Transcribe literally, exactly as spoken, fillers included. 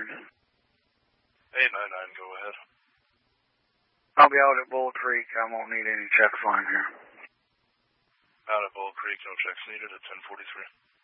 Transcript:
eight nine nine, go ahead. I'll be out at Bull Creek. I won't need any checks on here. Out at Bull Creek, no checks needed at ten forty-three.